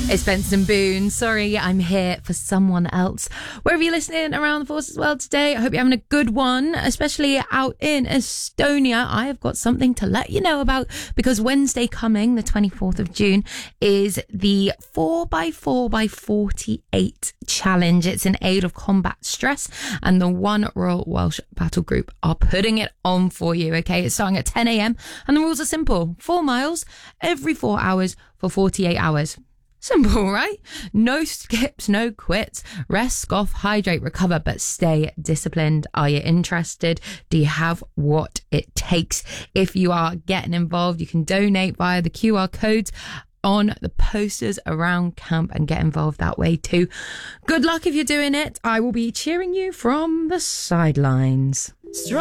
It's Benson Boone. Sorry, I'm here for someone else. Wherever you're listening around the Forces World today, I hope you're having a good one, especially out in Estonia. I have got something to let you know about because Wednesday coming, the 24th of June, is the 4x4x48 challenge. It's in aid of combat stress, and the One Royal Welsh Battle Group are putting it on for you, okay? It's starting at 10 a.m. and the rules are simple. 4 miles every 4 hours for 48 hours. Simple, right? No skips, no quits. Rest, scoff, hydrate, recover, but stay disciplined. Are you interested? Do you have what it takes? If you are getting involved, you can donate via the QR codes on the posters around camp and get involved that way too. Good luck if you're doing it. I will be cheering you from the sidelines.